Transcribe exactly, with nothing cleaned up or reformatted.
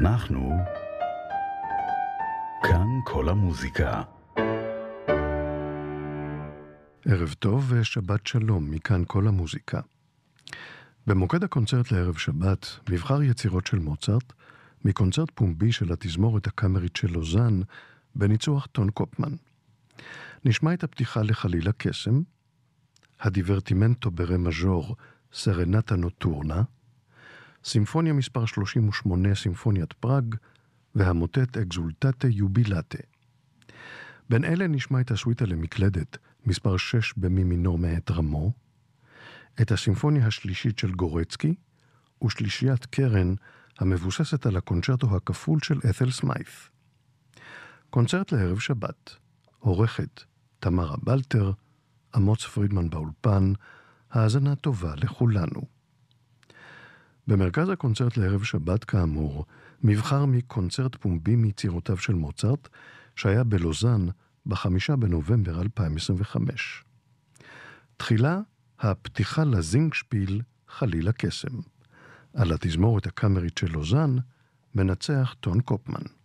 אנחנו כאן כל המוזיקה. ערב טוב ושבת שלום, מכאן כל המוזיקה. במוקד הקונצרט לערב שבת, מבחר יצירות של מוצרט, מקונצרט פומבי של התזמורת הקאמרית של לוזאן, בניצוח טון קופמן. נשמע את הפתיחה לחליל הקסם, הדיברטימנטו ברה מז'ור, סרנטה נוטורנה, סימפוניה מספר שלושים ושמונה, סימפוניית פראג, והמוטט אקזולטטה יובילטה. בין אלה נשמע את הסוויטה למקלדת, מספר שש במי מינור מאת רמו, את הסימפוניה השלישית של גורצקי, ושלישיית קרן המבוססת על הקונצ'רטו הכפול של את'ל סמיית'. קונצרט לערב שבת, עורכת תמרה בלטר, אמוץ פרידמן באולפן, האזנה טובה לכולנו. במרכז הקונצרט לערב שבת כאמור, מבחר מקונצרט פומבי מיצירותיו של מוצרט, שהיה בלוזאן בחמישה בנובמבר אלפיים עשרים וחמש. תחילה, הפתיחה לזינגשפיל חליל הקסם. על התזמורת הקאמרית של לוזאן, מנצח טון קופמן.